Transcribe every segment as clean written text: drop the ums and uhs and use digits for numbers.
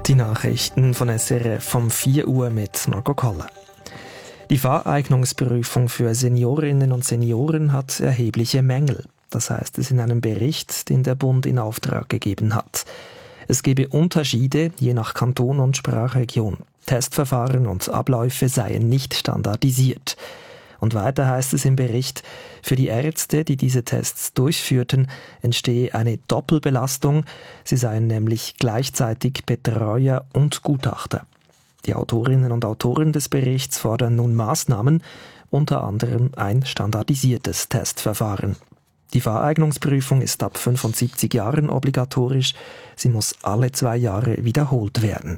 Die Nachrichten von SRF vom 4 Uhr mit Marco Koller. Die Fahreignungsprüfung für Seniorinnen und Senioren hat erhebliche Mängel. Das heißt es in einem Bericht, den der Bund in Auftrag gegeben hat. Es gebe Unterschiede je nach Kanton und Sprachregion. Testverfahren und Abläufe seien nicht standardisiert. Und weiter heißt es im Bericht, für die Ärzte, die diese Tests durchführten, entstehe eine Doppelbelastung. Sie seien nämlich gleichzeitig Betreuer und Gutachter. Die Autorinnen und Autoren des Berichts fordern nun Maßnahmen, unter anderem ein standardisiertes Testverfahren. Die Fahreignungsprüfung ist ab 75 Jahren obligatorisch. Sie muss alle 2 Jahre wiederholt werden.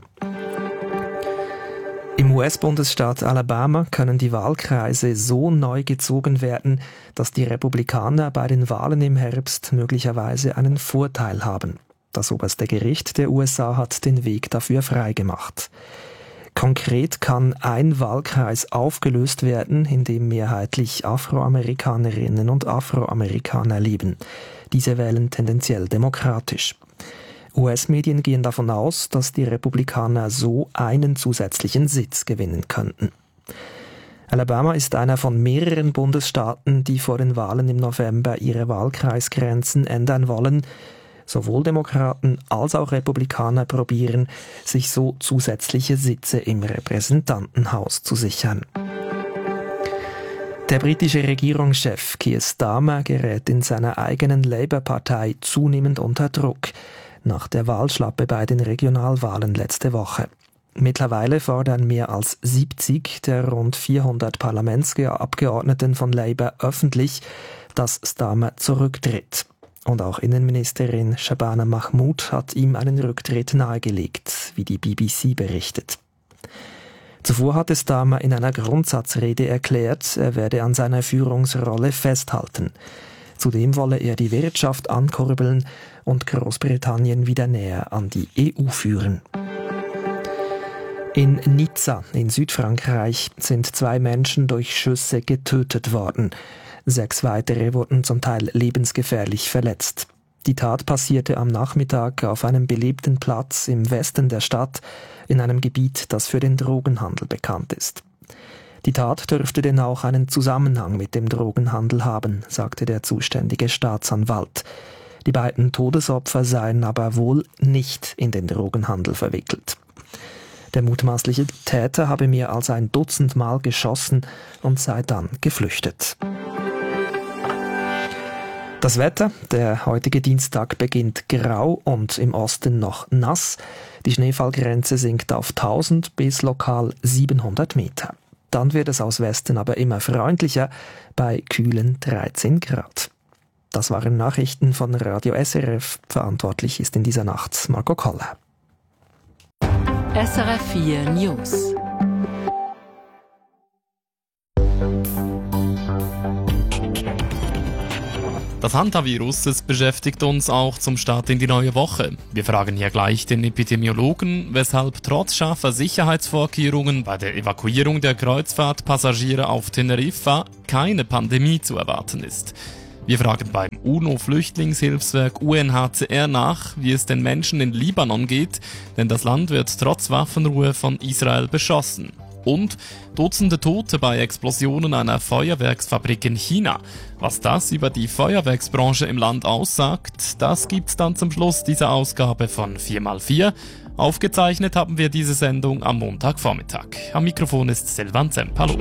Im US-Bundesstaat Alabama können die Wahlkreise so neu gezogen werden, dass die Republikaner bei den Wahlen im Herbst möglicherweise einen Vorteil haben. Das oberste Gericht der USA hat den Weg dafür freigemacht. Konkret kann ein Wahlkreis aufgelöst werden, in dem mehrheitlich Afroamerikanerinnen und Afroamerikaner leben. Diese wählen tendenziell demokratisch. US-Medien gehen davon aus, dass die Republikaner so einen zusätzlichen Sitz gewinnen könnten. Alabama ist einer von mehreren Bundesstaaten, die vor den Wahlen im November ihre Wahlkreisgrenzen ändern wollen. Sowohl Demokraten als auch Republikaner probieren, sich so zusätzliche Sitze im Repräsentantenhaus zu sichern. Der britische Regierungschef Keir Starmer gerät in seiner eigenen Labour-Partei zunehmend unter Druck nach der Wahlschlappe bei den Regionalwahlen letzte Woche. Mittlerweile fordern mehr als 70 der rund 400 Parlamentsabgeordneten von Labour öffentlich, dass Starmer zurücktritt. Und auch Innenministerin Shabana Mahmood hat ihm einen Rücktritt nahegelegt, wie die BBC berichtet. Zuvor hatte Starmer in einer Grundsatzrede erklärt, er werde an seiner Führungsrolle festhalten. Zudem wolle er die Wirtschaft ankurbeln und Großbritannien wieder näher an die EU führen. In Nizza in Südfrankreich sind 2 Menschen durch Schüsse getötet worden. 6 weitere wurden zum Teil lebensgefährlich verletzt. Die Tat passierte am Nachmittag auf einem belebten Platz im Westen der Stadt, in einem Gebiet, das für den Drogenhandel bekannt ist. Die Tat dürfte denn auch einen Zusammenhang mit dem Drogenhandel haben, sagte der zuständige Staatsanwalt. Die beiden Todesopfer seien aber wohl nicht in den Drogenhandel verwickelt. Der mutmaßliche Täter habe mehr als 1 Dutzend Mal geschossen und sei dann geflüchtet. Das Wetter, der heutige Dienstag beginnt grau und im Osten noch nass. Die Schneefallgrenze sinkt auf 1000 bis lokal 700 Meter. Dann wird es aus Westen aber immer freundlicher, bei kühlen 13 Grad. Das waren Nachrichten von Radio SRF. Verantwortlich ist in dieser Nacht Marco Koller. SRF 4 News. Das Hantavirus, es beschäftigt uns auch zum Start in die neue Woche. Wir fragen hier gleich den Epidemiologen, weshalb trotz scharfer Sicherheitsvorkehrungen bei der Evakuierung der Kreuzfahrtpassagiere auf Teneriffa keine Pandemie zu erwarten ist. Wir fragen beim UNO-Flüchtlingshilfswerk UNHCR nach, wie es den Menschen in Libanon geht, denn das Land wird trotz Waffenruhe von Israel beschossen. Und Dutzende Tote bei Explosionen einer Feuerwerksfabrik in China. Was das über die Feuerwerksbranche im Land aussagt, das gibt's dann zum Schluss dieser Ausgabe von 4x4. Aufgezeichnet haben wir diese Sendung am Montagvormittag. Am Mikrofon ist Silvan Zemp. Hallo.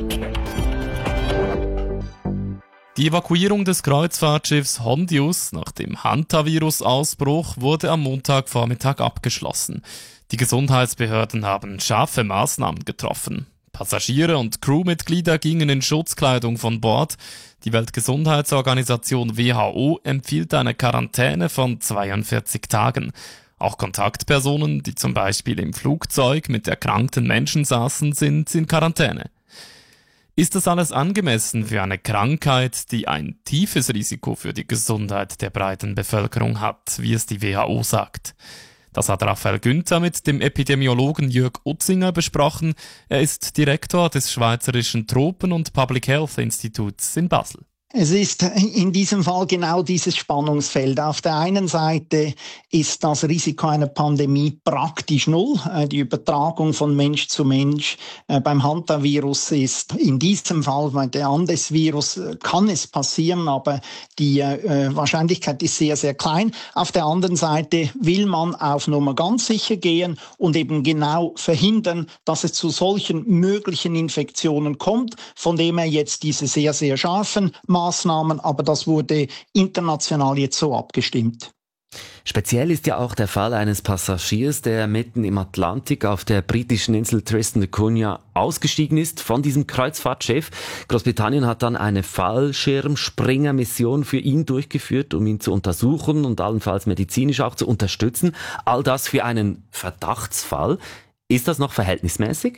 Die Evakuierung des Kreuzfahrtschiffs Hondius nach dem Hantavirus-Ausbruch wurde am Montagvormittag abgeschlossen. Die Gesundheitsbehörden haben scharfe Maßnahmen getroffen. Passagiere und Crewmitglieder gingen in Schutzkleidung von Bord. Die Weltgesundheitsorganisation WHO empfiehlt eine Quarantäne von 42 Tagen. Auch Kontaktpersonen, die zum Beispiel im Flugzeug mit erkrankten Menschen saßen, sind in Quarantäne. Ist das alles angemessen für eine Krankheit, die ein tiefes Risiko für die Gesundheit der breiten Bevölkerung hat, wie es die WHO sagt? Das hat Raphael Günther mit dem Epidemiologen Jörg Utzinger besprochen. Er ist Direktor des Schweizerischen Tropen- und Public Health Instituts in Basel. Es ist in diesem Fall genau dieses Spannungsfeld. Auf der einen Seite ist das Risiko einer Pandemie praktisch null. Die Übertragung von Mensch zu Mensch beim Hantavirus ist in diesem Fall, bei der Andes-Virus kann es passieren, aber die Wahrscheinlichkeit ist sehr, sehr klein. Auf der anderen Seite will man auf Nummer ganz sicher gehen und eben genau verhindern, dass es zu solchen möglichen Infektionen kommt, von dem her jetzt diese sehr, sehr scharfen Maßnahmen, aber das wurde international jetzt so abgestimmt. Speziell ist ja auch der Fall eines Passagiers, der mitten im Atlantik auf der britischen Insel Tristan da Cunha ausgestiegen ist von diesem Kreuzfahrtschiff. Großbritannien hat dann eine Fallschirmspringermission für ihn durchgeführt, um ihn zu untersuchen und allenfalls medizinisch auch zu unterstützen. All das für einen Verdachtsfall. Ist das noch verhältnismäßig?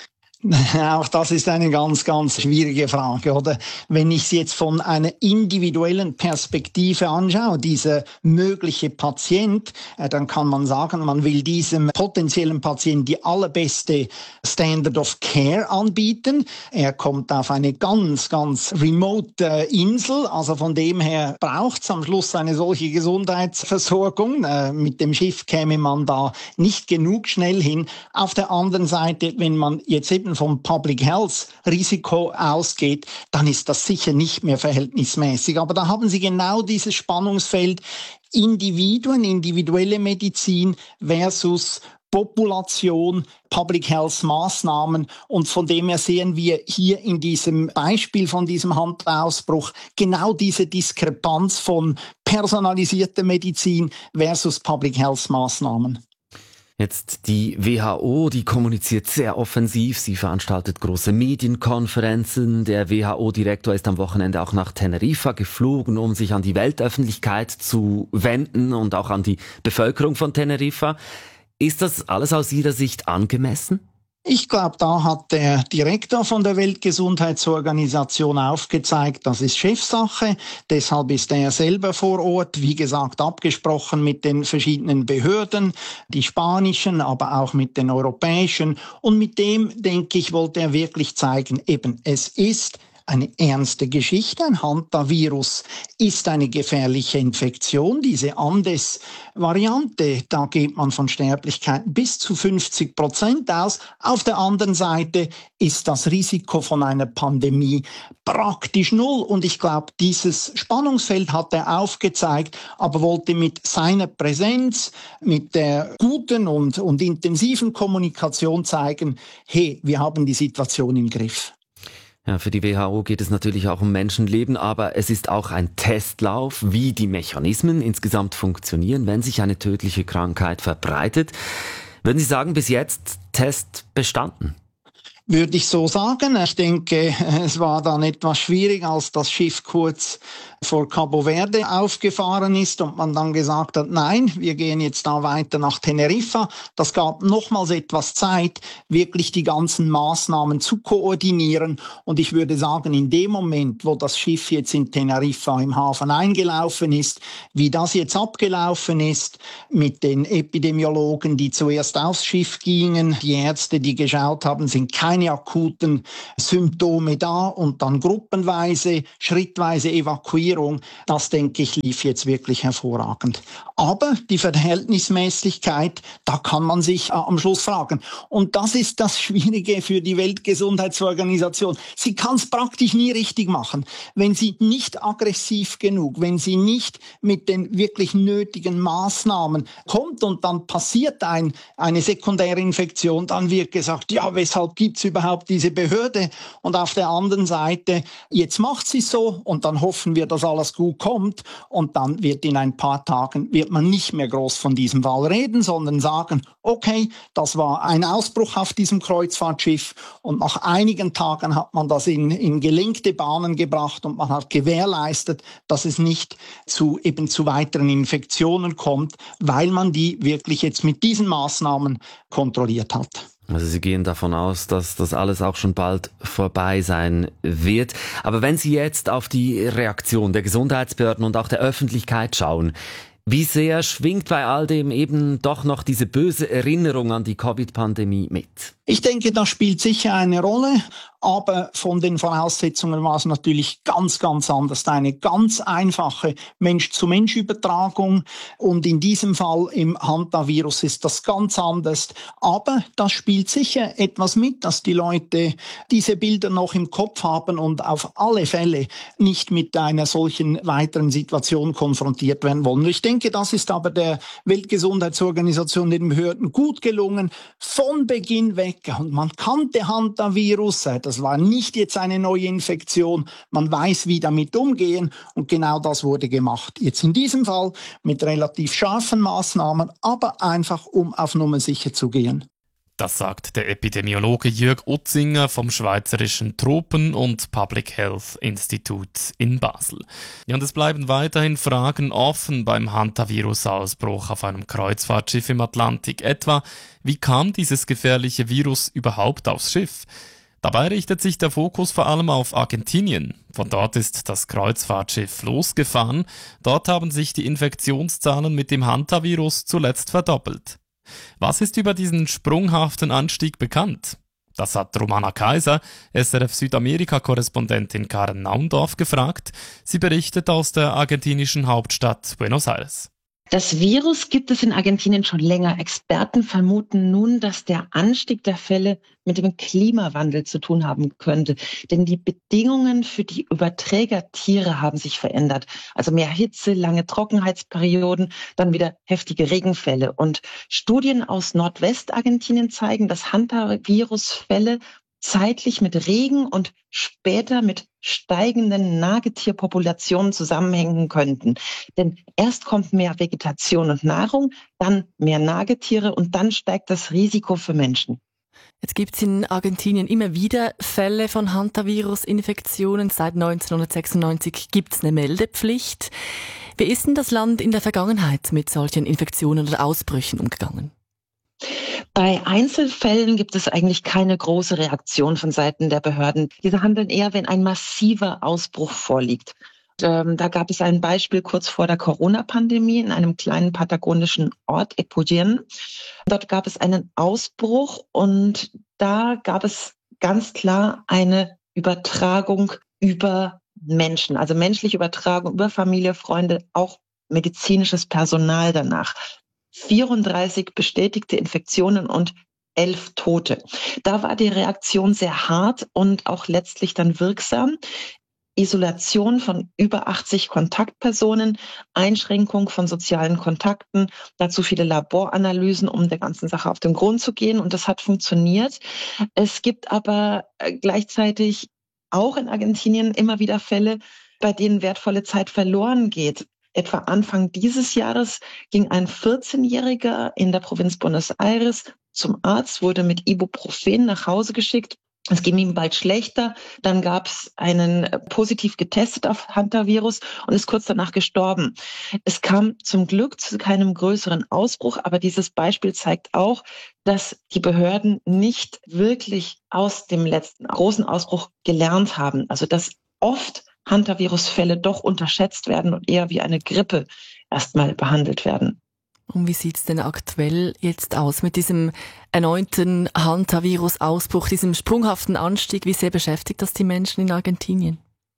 Auch das ist eine ganz, ganz schwierige Frage, oder? Wenn ich es jetzt von einer individuellen Perspektive anschaue, dieser mögliche Patient, dann kann man sagen, man will diesem potenziellen Patienten die allerbeste Standard of Care anbieten. Er kommt auf eine ganz, ganz remote Insel, also von dem her braucht es am Schluss eine solche Gesundheitsversorgung. Mit dem Schiff käme man da nicht genug schnell hin. Auf der anderen Seite, wenn man jetzt eben vom Public Health Risiko ausgeht, dann ist das sicher nicht mehr verhältnismäßig. Aber da haben Sie genau dieses Spannungsfeld Individuen, individuelle Medizin versus Population, Public Health Maßnahmen, und von dem her sehen wir hier in diesem Beispiel von diesem Handausbruch genau diese Diskrepanz von personalisierter Medizin versus Public Health Maßnahmen. Jetzt die WHO, die kommuniziert sehr offensiv. Sie veranstaltet große Medienkonferenzen. Der WHO-Direktor ist am Wochenende auch nach Teneriffa geflogen, um sich an die Weltöffentlichkeit zu wenden und auch an die Bevölkerung von Teneriffa. Ist das alles aus Ihrer Sicht angemessen? Ich glaube, da hat der Direktor von der Weltgesundheitsorganisation aufgezeigt, das ist Chefsache. Deshalb ist er selber vor Ort, wie gesagt, abgesprochen mit den verschiedenen Behörden, die spanischen, aber auch mit den europäischen. Und mit dem, denke ich, wollte er wirklich zeigen, eben, es ist eine ernste Geschichte. Ein Hantavirus ist eine gefährliche Infektion. Diese Andes-Variante, da geht man von Sterblichkeiten bis zu 50% aus. Auf der anderen Seite ist das Risiko von einer Pandemie praktisch null. Und ich glaube, dieses Spannungsfeld hat er aufgezeigt, aber wollte mit seiner Präsenz, mit der guten und intensiven Kommunikation zeigen, hey, wir haben die Situation im Griff. Ja, für die WHO geht es natürlich auch um Menschenleben, aber es ist auch ein Testlauf, wie die Mechanismen insgesamt funktionieren, wenn sich eine tödliche Krankheit verbreitet. Würden Sie sagen, bis jetzt Test bestanden? Würde ich so sagen. Ich denke, es war dann etwas schwierig, als das Schiff kurz vor Cabo Verde aufgefahren ist und man dann gesagt hat, nein, wir gehen jetzt da weiter nach Teneriffa. Das gab nochmals etwas Zeit, wirklich die ganzen Maßnahmen zu koordinieren. Und ich würde sagen, in dem Moment, wo das Schiff jetzt in Teneriffa im Hafen eingelaufen ist, wie das jetzt abgelaufen ist, mit den Epidemiologen, die zuerst aufs Schiff gingen, die Ärzte, die geschaut haben, sind keine akuten Symptome da und dann gruppenweise, schrittweise Evakuierung. Das, denke ich, lief jetzt wirklich hervorragend. Aber die Verhältnismäßigkeit, da kann man sich am Schluss fragen. Und das ist das Schwierige für die Weltgesundheitsorganisation. Sie kann es praktisch nie richtig machen. Wenn sie nicht aggressiv genug, wenn sie nicht mit den wirklich nötigen Maßnahmen kommt und dann passiert eine sekundäre Infektion, dann wird gesagt, ja, weshalb gibt es überhaupt diese Behörde? Und auf der anderen Seite, jetzt macht sie so und dann hoffen wir, dass alles gut kommt und dann wird in ein paar Tagen wird man nicht mehr groß von diesem Fall reden, sondern sagen, okay, das war ein Ausbruch auf diesem Kreuzfahrtschiff und nach einigen Tagen hat man das in gelenkte Bahnen gebracht und man hat gewährleistet, dass es nicht zu weiteren Infektionen kommt, weil man die wirklich jetzt mit diesen Maßnahmen kontrolliert hat. Also Sie gehen davon aus, dass das alles auch schon bald vorbei sein wird. Aber wenn Sie jetzt auf die Reaktion der Gesundheitsbehörden und auch der Öffentlichkeit schauen, wie sehr schwingt bei all dem eben doch noch diese böse Erinnerung an die Covid-Pandemie mit? Ich denke, das spielt sicher eine Rolle, aber von den Voraussetzungen war es natürlich ganz, ganz anders. Eine ganz einfache Mensch-zu-Mensch-Übertragung und in diesem Fall im Hantavirus ist das ganz anders. Aber das spielt sicher etwas mit, dass die Leute diese Bilder noch im Kopf haben und auf alle Fälle nicht mit einer solchen weiteren Situation konfrontiert werden wollen. Ich denke, das ist aber der Weltgesundheitsorganisation, den Behörden gut gelungen, von Beginn weg. Und man kannte Hantavirus, das war nicht jetzt eine neue Infektion. Man weiß, wie damit umgehen. Und genau das wurde gemacht. Jetzt in diesem Fall mit relativ scharfen Maßnahmen, aber einfach, um auf Nummer sicher zu gehen. Das sagt der Epidemiologe Jürg Utzinger vom Schweizerischen Tropen- und Public Health Institut in Basel. Ja, und es bleiben weiterhin Fragen offen beim Hantavirus-Ausbruch auf einem Kreuzfahrtschiff im Atlantik. Etwa, wie kam dieses gefährliche Virus überhaupt aufs Schiff? Dabei richtet sich der Fokus vor allem auf Argentinien. Von dort ist das Kreuzfahrtschiff losgefahren. Dort haben sich die Infektionszahlen mit dem Hantavirus zuletzt verdoppelt. Was ist über diesen sprunghaften Anstieg bekannt? Das hat Romana Kaiser, SRF Südamerika-Korrespondentin Karen Naundorf, gefragt. Sie berichtet aus der argentinischen Hauptstadt Buenos Aires. Das Virus gibt es in Argentinien schon länger. Experten vermuten nun, dass der Anstieg der Fälle mit dem Klimawandel zu tun haben könnte. Denn die Bedingungen für die Überträgertiere haben sich verändert. Also mehr Hitze, lange Trockenheitsperioden, dann wieder heftige Regenfälle. Und Studien aus Nordwestargentinien zeigen, dass Hantavirus-Fälle zeitlich mit Regen und später mit steigenden Nagetierpopulationen zusammenhängen könnten. Denn erst kommt mehr Vegetation und Nahrung, dann mehr Nagetiere und dann steigt das Risiko für Menschen. Jetzt gibt es in Argentinien immer wieder Fälle von Hantavirus-Infektionen. Seit 1996 gibt es eine Meldepflicht. Wie ist denn das Land in der Vergangenheit mit solchen Infektionen oder Ausbrüchen umgegangen? Bei Einzelfällen gibt es eigentlich keine große Reaktion von Seiten der Behörden. Diese handeln eher, wenn ein massiver Ausbruch vorliegt. Da gab es ein Beispiel kurz vor der Corona-Pandemie in einem kleinen patagonischen Ort, Epuyén. Dort gab es einen Ausbruch und da gab es ganz klar eine Übertragung über Menschen, also menschliche Übertragung über Familie, Freunde, auch medizinisches Personal danach. 34 bestätigte Infektionen und 11 Tote. Da war die Reaktion sehr hart und auch letztlich dann wirksam. Isolation von über 80 Kontaktpersonen, Einschränkung von sozialen Kontakten, dazu viele Laboranalysen, um der ganzen Sache auf den Grund zu gehen. Und das hat funktioniert. Es gibt aber gleichzeitig auch in Argentinien immer wieder Fälle, bei denen wertvolle Zeit verloren geht. Etwa Anfang dieses Jahres ging ein 14-Jähriger in der Provinz Buenos Aires zum Arzt, wurde mit Ibuprofen nach Hause geschickt. Es ging ihm bald schlechter. Dann gab es einen positiv getestet auf Hantavirus und ist kurz danach gestorben. Es kam zum Glück zu keinem größeren Ausbruch, aber dieses Beispiel zeigt auch, dass die Behörden nicht wirklich aus dem letzten großen Ausbruch gelernt haben. Also dass oft Hantavirus-Fälle doch unterschätzt werden und eher wie eine Grippe erstmal behandelt werden. Und wie sieht's denn aktuell jetzt aus mit diesem erneuten Hantavirus-Ausbruch, diesem sprunghaften Anstieg? Wie sehr beschäftigt das die Menschen in Argentinien?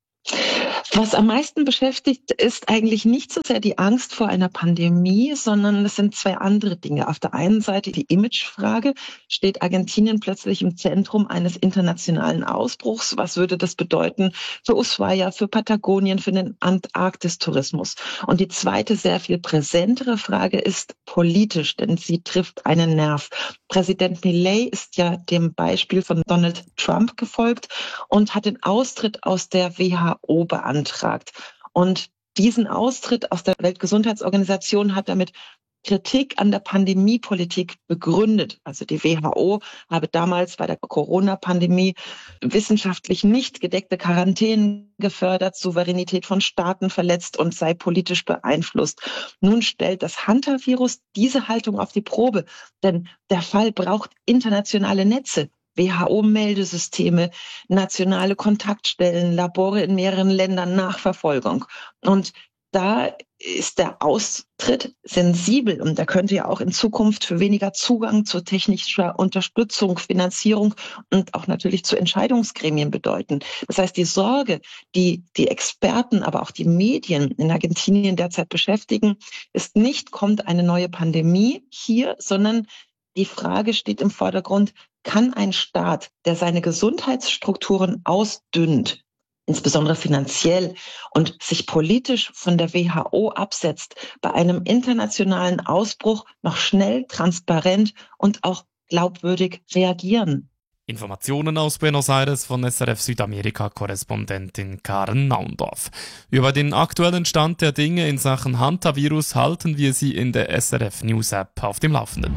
Was am meisten beschäftigt, ist eigentlich nicht so sehr die Angst vor einer Pandemie, sondern es sind zwei andere Dinge. Auf der einen Seite die Imagefrage. Steht Argentinien plötzlich im Zentrum eines internationalen Ausbruchs? Was würde das bedeuten für Ushuaia, für Patagonien, für den Antarktistourismus? Und die zweite, sehr viel präsentere Frage ist politisch, denn sie trifft einen Nerv. Präsident Milei ist ja dem Beispiel von Donald Trump gefolgt und hat den Austritt aus der WHO beantragt. Und diesen Austritt aus der Weltgesundheitsorganisation hat er mit Kritik an der Pandemiepolitik begründet. Also die WHO habe damals bei der Corona-Pandemie wissenschaftlich nicht gedeckte Quarantänen gefördert, Souveränität von Staaten verletzt und sei politisch beeinflusst. Nun stellt das Hantavirus diese Haltung auf die Probe, denn der Fall braucht internationale Netze. WHO-Meldesysteme, nationale Kontaktstellen, Labore in mehreren Ländern, Nachverfolgung. Und da ist der Austritt sensibel und der könnte ja auch in Zukunft für weniger Zugang zu technischer Unterstützung, Finanzierung und auch natürlich zu Entscheidungsgremien bedeuten. Das heißt, die Sorge, die die Experten, aber auch die Medien in Argentinien derzeit beschäftigen, ist nicht, kommt eine neue Pandemie hier, sondern die Frage steht im Vordergrund, kann ein Staat, der seine Gesundheitsstrukturen ausdünnt, insbesondere finanziell, und sich politisch von der WHO absetzt, bei einem internationalen Ausbruch noch schnell, transparent und auch glaubwürdig reagieren? Informationen aus Buenos Aires von SRF Südamerika-Korrespondentin Karen Naundorf. Über den aktuellen Stand der Dinge in Sachen Hantavirus halten wir Sie in der SRF News App auf dem Laufenden.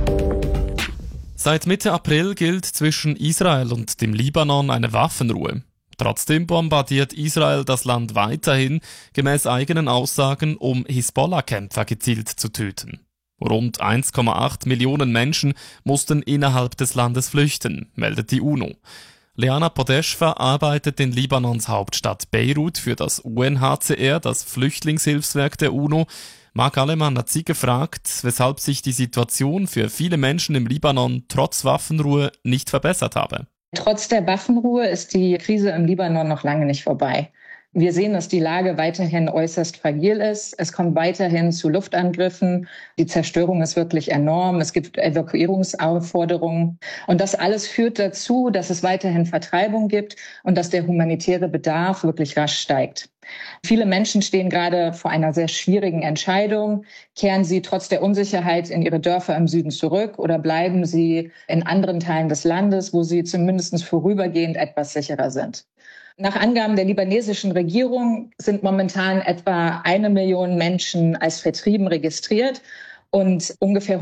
Seit Mitte April gilt zwischen Israel und dem Libanon eine Waffenruhe. Trotzdem bombardiert Israel das Land weiterhin, gemäß eigenen Aussagen, um Hisbollah-Kämpfer gezielt zu töten. Rund 1,8 Millionen Menschen mussten innerhalb des Landes flüchten, meldet die UNO. Leana Podeschwa arbeitet in Libanons Hauptstadt Beirut für das UNHCR, das Flüchtlingshilfswerk der UNO. Marc Alemann hat sie gefragt, weshalb sich die Situation für viele Menschen im Libanon trotz Waffenruhe nicht verbessert habe. Trotz der Waffenruhe ist die Krise im Libanon noch lange nicht vorbei. Wir sehen, dass die Lage weiterhin äußerst fragil ist. Es kommt weiterhin zu Luftangriffen. Die Zerstörung ist wirklich enorm. Es gibt Evakuierungsaufforderungen. Und das alles führt dazu, dass es weiterhin Vertreibung gibt und dass der humanitäre Bedarf wirklich rasch steigt. Viele Menschen stehen gerade vor einer sehr schwierigen Entscheidung. Kehren sie trotz der Unsicherheit in ihre Dörfer im Süden zurück oder bleiben sie in anderen Teilen des Landes, wo sie zumindest vorübergehend etwas sicherer sind? Nach Angaben der libanesischen Regierung sind momentan etwa 1 Million Menschen als vertrieben registriert und ungefähr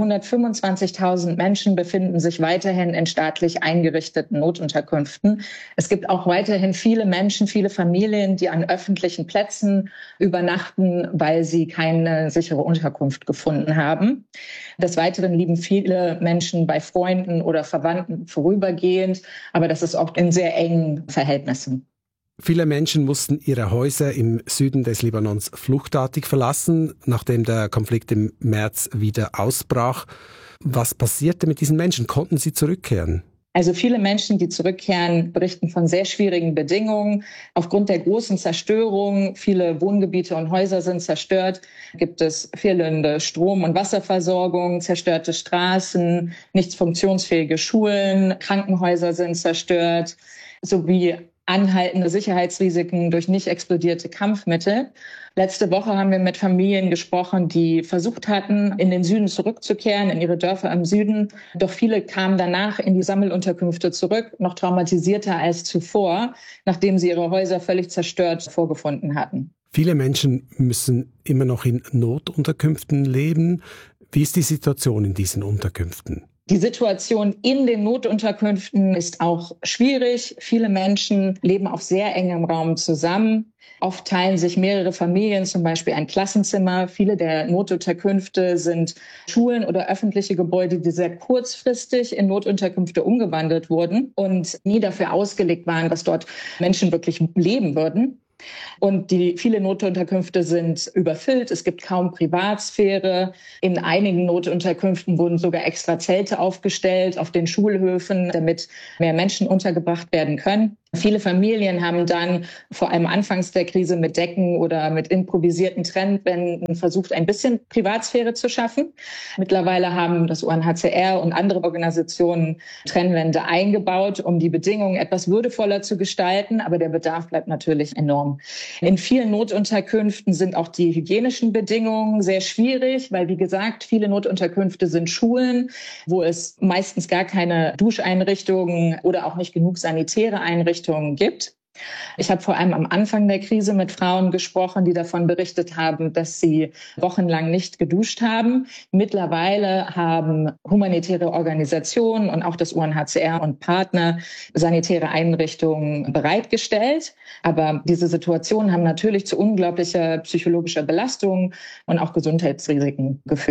125.000 Menschen befinden sich weiterhin in staatlich eingerichteten Notunterkünften. Es gibt auch weiterhin viele Menschen, viele Familien, die an öffentlichen Plätzen übernachten, weil sie keine sichere Unterkunft gefunden haben. Des Weiteren leben viele Menschen bei Freunden oder Verwandten vorübergehend, aber das ist oft in sehr engen Verhältnissen. Viele Menschen mussten ihre Häuser im Süden des Libanons fluchtartig verlassen, nachdem der Konflikt im März wieder ausbrach. Was passierte mit diesen Menschen? Konnten sie zurückkehren? Also viele Menschen, die zurückkehren, berichten von sehr schwierigen Bedingungen. Aufgrund der großen Zerstörung, viele Wohngebiete und Häuser sind zerstört, gibt es fehlende Strom- und Wasserversorgung, zerstörte Straßen, nicht funktionsfähige Schulen, Krankenhäuser sind zerstört, sowie anhaltende Sicherheitsrisiken durch nicht explodierte Kampfmittel. Letzte Woche haben wir mit Familien gesprochen, die versucht hatten, in den Süden zurückzukehren, in ihre Dörfer im Süden. Doch viele kamen danach in die Sammelunterkünfte zurück, noch traumatisierter als zuvor, nachdem sie ihre Häuser völlig zerstört vorgefunden hatten. Viele Menschen müssen immer noch in Notunterkünften leben. Wie ist die Situation in diesen Unterkünften? Die Situation in den Notunterkünften ist auch schwierig. Viele Menschen leben auf sehr engem Raum zusammen. Oft teilen sich mehrere Familien zum Beispiel ein Klassenzimmer. Viele der Notunterkünfte sind Schulen oder öffentliche Gebäude, die sehr kurzfristig in Notunterkünfte umgewandelt wurden und nie dafür ausgelegt waren, dass dort Menschen wirklich leben würden. Und die viele Notunterkünfte sind überfüllt. Es gibt kaum Privatsphäre. In einigen Notunterkünften wurden sogar extra Zelte aufgestellt auf den Schulhöfen, damit mehr Menschen untergebracht werden können. Viele Familien haben dann vor allem anfangs der Krise mit Decken oder mit improvisierten Trennwänden versucht, ein bisschen Privatsphäre zu schaffen. Mittlerweile haben das UNHCR und andere Organisationen Trennwände eingebaut, um die Bedingungen etwas würdevoller zu gestalten. Aber der Bedarf bleibt natürlich enorm. In vielen Notunterkünften sind auch die hygienischen Bedingungen sehr schwierig, weil, wie gesagt, viele Notunterkünfte sind Schulen, wo es meistens gar keine Duscheinrichtungen oder auch nicht genug sanitäre Einrichtungen gibt. Ich habe vor allem am Anfang der Krise mit Frauen gesprochen, die davon berichtet haben, dass sie wochenlang nicht geduscht haben. Mittlerweile haben humanitäre Organisationen und auch das UNHCR und Partner sanitäre Einrichtungen bereitgestellt. Aber diese Situationen haben natürlich zu unglaublicher psychologischer Belastung und auch Gesundheitsrisiken geführt.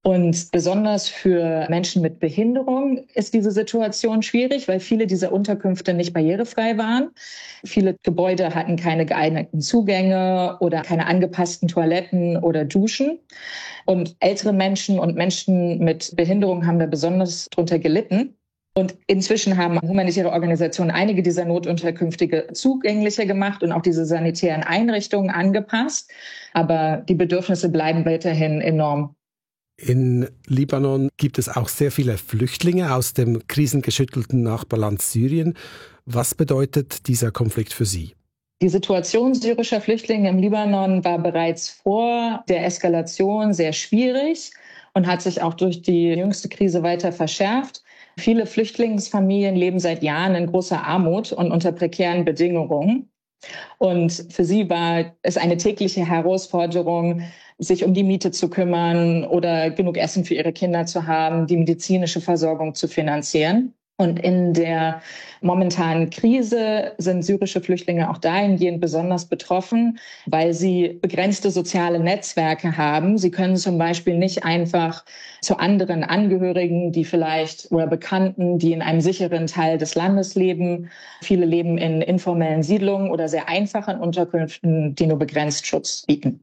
Und besonders für Menschen mit Behinderung ist diese Situation schwierig, weil viele dieser Unterkünfte nicht barrierefrei waren. Viele Gebäude hatten keine geeigneten Zugänge oder keine angepassten Toiletten oder Duschen. Und ältere Menschen und Menschen mit Behinderung haben da besonders drunter gelitten. Und inzwischen haben humanitäre Organisationen einige dieser Notunterkünfte zugänglicher gemacht und auch diese sanitären Einrichtungen angepasst. Aber die Bedürfnisse bleiben weiterhin enorm. In Libanon gibt es auch sehr viele Flüchtlinge aus dem krisengeschüttelten Nachbarland Syrien. Was bedeutet dieser Konflikt für Sie? Die Situation syrischer Flüchtlinge im Libanon war bereits vor der Eskalation sehr schwierig und hat sich auch durch die jüngste Krise weiter verschärft. Viele Flüchtlingsfamilien leben seit Jahren in großer Armut und unter prekären Bedingungen. Und für sie war es eine tägliche Herausforderung, sich um die Miete zu kümmern oder genug Essen für ihre Kinder zu haben, die medizinische Versorgung zu finanzieren. Und in der momentanen Krise sind syrische Flüchtlinge auch dahingehend besonders betroffen, weil sie begrenzte soziale Netzwerke haben. Sie können zum Beispiel nicht einfach zu anderen Angehörigen, die vielleicht oder Bekannten, die in einem sicheren Teil des Landes leben. Viele leben in informellen Siedlungen oder sehr einfachen Unterkünften, die nur begrenzt Schutz bieten.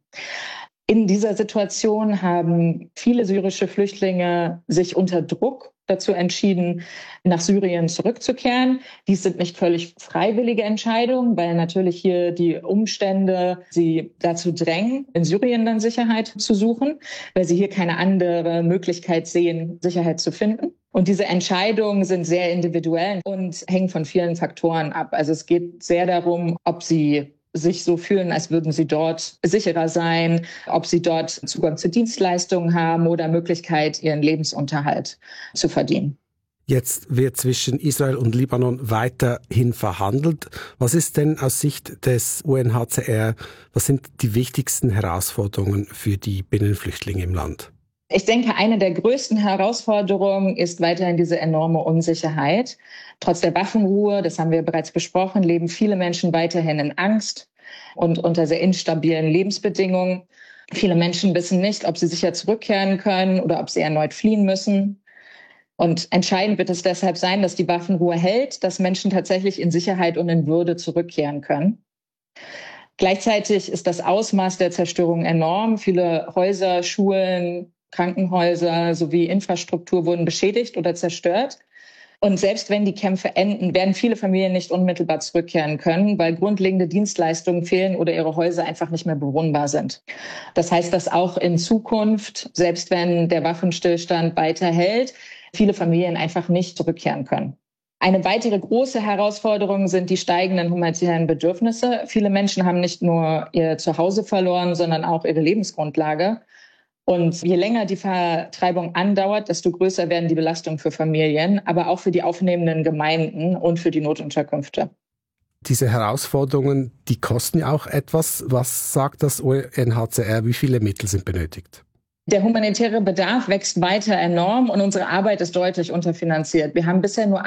In dieser Situation haben viele syrische Flüchtlinge sich unter Druck dazu entschieden, nach Syrien zurückzukehren. Dies sind nicht völlig freiwillige Entscheidungen, weil natürlich hier die Umstände sie dazu drängen, in Syrien dann Sicherheit zu suchen, weil sie hier keine andere Möglichkeit sehen, Sicherheit zu finden. Und diese Entscheidungen sind sehr individuell und hängen von vielen Faktoren ab. Also es geht sehr darum, ob sie sich so fühlen, als würden sie dort sicherer sein, ob sie dort Zugang zu Dienstleistungen haben oder Möglichkeit, ihren Lebensunterhalt zu verdienen. Jetzt wird zwischen Israel und Libanon weiterhin verhandelt. Was ist denn aus Sicht des UNHCR, was sind die wichtigsten Herausforderungen für die Binnenflüchtlinge im Land? Ich denke, eine der größten Herausforderungen ist weiterhin diese enorme Unsicherheit. Trotz der Waffenruhe, das haben wir bereits besprochen, leben viele Menschen weiterhin in Angst und unter sehr instabilen Lebensbedingungen. Viele Menschen wissen nicht, ob sie sicher zurückkehren können oder ob sie erneut fliehen müssen. Und entscheidend wird es deshalb sein, dass die Waffenruhe hält, dass Menschen tatsächlich in Sicherheit und in Würde zurückkehren können. Gleichzeitig ist das Ausmaß der Zerstörung enorm. Viele Häuser, Schulen, Krankenhäuser sowie Infrastruktur wurden beschädigt oder zerstört. Und selbst wenn die Kämpfe enden, werden viele Familien nicht unmittelbar zurückkehren können, weil grundlegende Dienstleistungen fehlen oder ihre Häuser einfach nicht mehr bewohnbar sind. Das heißt, dass auch in Zukunft, selbst wenn der Waffenstillstand weiterhält, viele Familien einfach nicht zurückkehren können. Eine weitere große Herausforderung sind die steigenden humanitären Bedürfnisse. Viele Menschen haben nicht nur ihr Zuhause verloren, sondern auch ihre Lebensgrundlage. Und je länger die Vertreibung andauert, desto größer werden die Belastungen für Familien, aber auch für die aufnehmenden Gemeinden und für die Notunterkünfte. Diese Herausforderungen, die kosten ja auch etwas. Was sagt das UNHCR? Wie viele Mittel sind benötigt? Der humanitäre Bedarf wächst weiter enorm und unsere Arbeit ist deutlich unterfinanziert. Wir haben bisher nur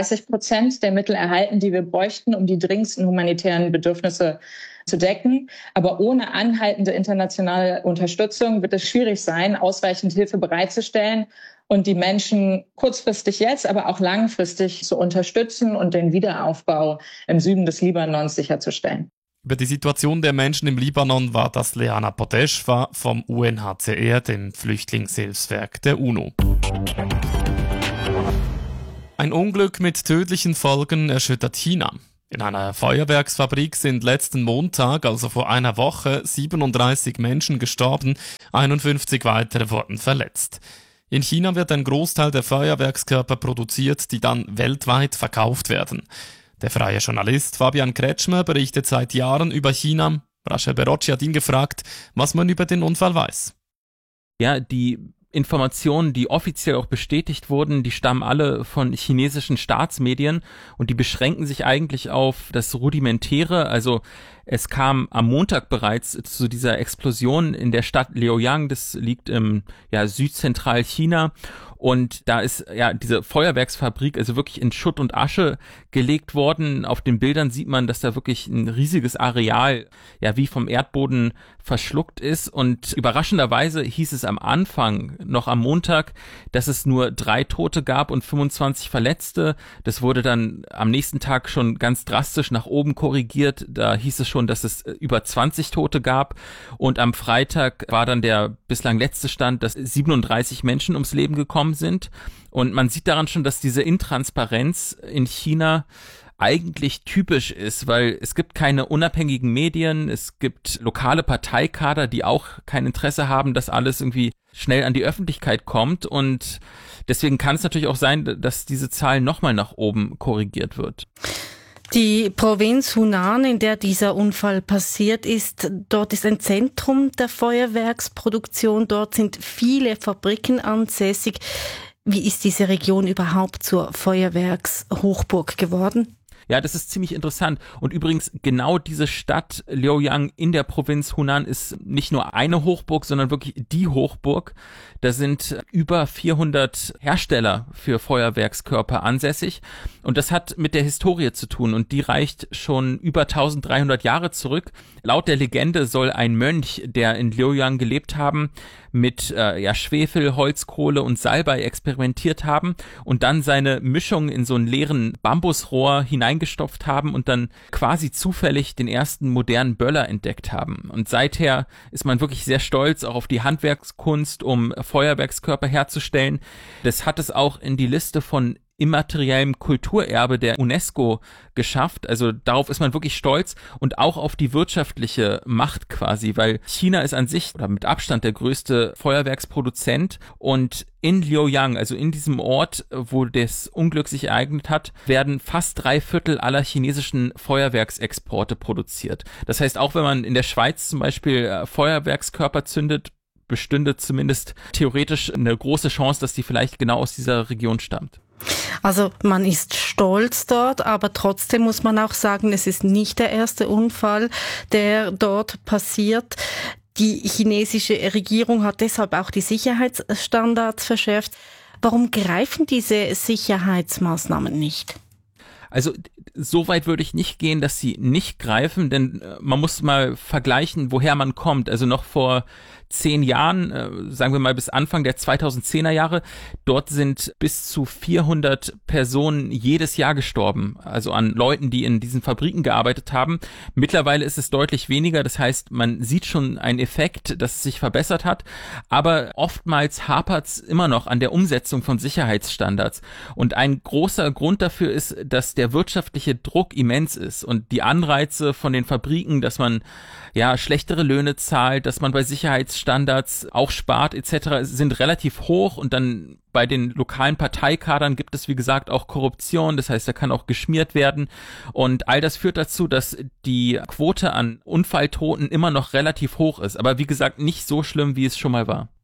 38% der Mittel erhalten, die wir bräuchten, um die dringendsten humanitären Bedürfnisse zu decken. Aber ohne anhaltende internationale Unterstützung wird es schwierig sein, ausreichend Hilfe bereitzustellen und die Menschen kurzfristig jetzt, aber auch langfristig zu unterstützen und den Wiederaufbau im Süden des Libanons sicherzustellen. Über die Situation der Menschen im Libanon war das Leana Podeshwa vom UNHCR, dem Flüchtlingshilfswerk der UNO. Ein Unglück mit tödlichen Folgen erschüttert China. In einer Feuerwerksfabrik sind letzten Montag, also vor einer Woche, 37 Menschen gestorben, 51 weitere wurden verletzt. In China wird ein Großteil der Feuerwerkskörper produziert, die dann weltweit verkauft werden. Der freie Journalist Fabian Kretschmer berichtet seit Jahren über China. Rachel Berocci hat ihn gefragt, was man über den Unfall weiß. Ja, die Informationen, die offiziell auch bestätigt wurden, die stammen alle von chinesischen Staatsmedien und die beschränken sich eigentlich auf das Rudimentäre. Also Es kam am Montag bereits zu dieser Explosion in der Stadt Liaoyang, das liegt im Südzentral-China. Und da ist diese Feuerwerksfabrik also wirklich in Schutt und Asche gelegt worden. Auf den Bildern sieht man, dass da wirklich ein riesiges Areal wie vom Erdboden verschluckt ist. Und überraschenderweise hieß es am Anfang, noch am Montag, dass es nur 3 Tote gab und 25 Verletzte. Das wurde dann am nächsten Tag schon ganz drastisch nach oben korrigiert. Da hieß es schon, dass es über 20 Tote gab. Und am Freitag war dann der bislang letzte Stand, dass 37 Menschen ums Leben gekommen sind. Und man sieht daran schon, dass diese Intransparenz in China eigentlich typisch ist, weil es gibt keine unabhängigen Medien, es gibt lokale Parteikader, die auch kein Interesse haben, dass alles irgendwie schnell an die Öffentlichkeit kommt, und deswegen kann es natürlich auch sein, dass diese Zahl nochmal nach oben korrigiert wird. Die Provinz Hunan, in der dieser Unfall passiert ist, dort ist ein Zentrum der Feuerwerksproduktion, dort sind viele Fabriken ansässig. Wie ist diese Region überhaupt zur Feuerwerkshochburg geworden? Ja, das ist ziemlich interessant. Und übrigens, genau diese Stadt Liaoyang in der Provinz Hunan ist nicht nur eine Hochburg, sondern wirklich die Hochburg. Da sind über 400 Hersteller für Feuerwerkskörper ansässig. Und das hat mit der Historie zu tun. Und die reicht schon über 1300 Jahre zurück. Laut der Legende soll ein Mönch, der in Liaoyang gelebt haben, mit Schwefel, Holzkohle und Salbei experimentiert haben und dann seine Mischung in so einen leeren Bambusrohr hineingestopft haben und dann quasi zufällig den ersten modernen Böller entdeckt haben. Und seither ist man wirklich sehr stolz auch auf die Handwerkskunst, um Feuerwerkskörper herzustellen. Das hat es auch in die Liste von immateriellem Kulturerbe der UNESCO geschafft. Also darauf ist man wirklich stolz, und auch auf die wirtschaftliche Macht quasi, weil China ist an sich oder mit Abstand der größte Feuerwerksproduzent, und in Liaoyang, also in diesem Ort, wo das Unglück sich ereignet hat, werden fast 3/4 aller chinesischen Feuerwerksexporte produziert. Das heißt, auch wenn man in der Schweiz zum Beispiel Feuerwerkskörper zündet, bestünde zumindest theoretisch eine große Chance, dass die vielleicht genau aus dieser Region stammt. Also man ist stolz dort, aber trotzdem muss man auch sagen, es ist nicht der erste Unfall, der dort passiert. Die chinesische Regierung hat deshalb auch die Sicherheitsstandards verschärft. Warum greifen diese Sicherheitsmaßnahmen nicht? Also so weit würde ich nicht gehen, dass sie nicht greifen, denn man muss mal vergleichen, woher man kommt. Also noch vor 10 Jahren, sagen wir mal bis Anfang der 2010er Jahre, dort sind bis zu 400 Personen jedes Jahr gestorben, also an Leuten, die in diesen Fabriken gearbeitet haben. Mittlerweile ist es deutlich weniger, das heißt, man sieht schon einen Effekt, dass es sich verbessert hat, aber oftmals hapert es immer noch an der Umsetzung von Sicherheitsstandards. Und ein großer Grund dafür ist, dass der wirtschaftliche Druck immens ist und die Anreize von den Fabriken, dass man schlechtere Löhne zahlt, dass man bei Sicherheitsstandards auch spart etc., sind relativ hoch, und dann bei den lokalen Parteikadern gibt es, wie gesagt, auch Korruption, das heißt, da kann auch geschmiert werden, und all das führt dazu, dass die Quote an Unfalltoten immer noch relativ hoch ist, aber wie gesagt, nicht so schlimm, wie es schon mal war.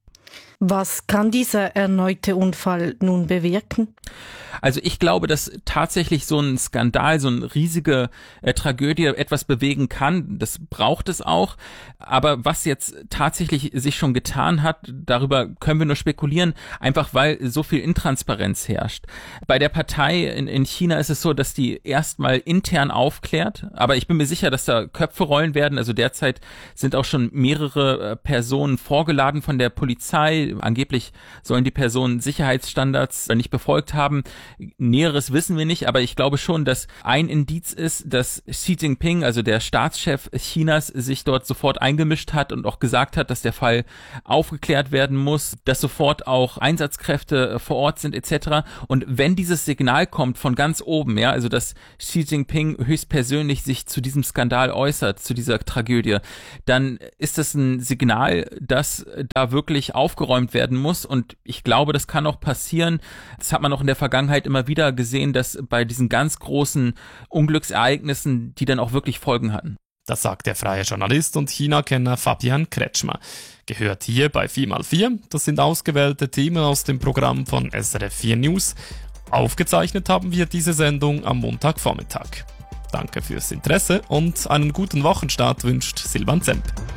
Was kann dieser erneute Unfall nun bewirken? Also ich glaube, dass tatsächlich so ein Skandal, so eine riesige Tragödie etwas bewegen kann. Das braucht es auch. Aber was jetzt tatsächlich sich schon getan hat, darüber können wir nur spekulieren, einfach weil so viel Intransparenz herrscht. Bei der Partei in China ist es so, dass die erstmal intern aufklärt. Aber ich bin mir sicher, dass da Köpfe rollen werden. Also derzeit sind auch schon mehrere Personen vorgeladen von der Polizei. Angeblich sollen die Personen Sicherheitsstandards nicht befolgt haben. Näheres wissen wir nicht, aber ich glaube schon, dass ein Indiz ist, dass Xi Jinping, also der Staatschef Chinas, sich dort sofort eingemischt hat und auch gesagt hat, dass der Fall aufgeklärt werden muss, dass sofort auch Einsatzkräfte vor Ort sind etc. Und wenn dieses Signal kommt von ganz oben, also dass Xi Jinping höchstpersönlich sich zu diesem Skandal äußert, zu dieser Tragödie, dann ist das ein Signal, dass da wirklich aufgeräumt werden muss, und ich glaube, das kann auch passieren. Das hat man auch in der Vergangenheit immer wieder gesehen, dass bei diesen ganz großen Unglücksereignissen, die dann auch wirklich Folgen hatten. Das sagt der freie Journalist und China-Kenner Fabian Kretschmer. Gehört hier bei 4x4. Das sind ausgewählte Themen aus dem Programm von SRF 4 News. Aufgezeichnet haben wir diese Sendung am Montagvormittag. Danke fürs Interesse und einen guten Wochenstart wünscht Silvan Zemp.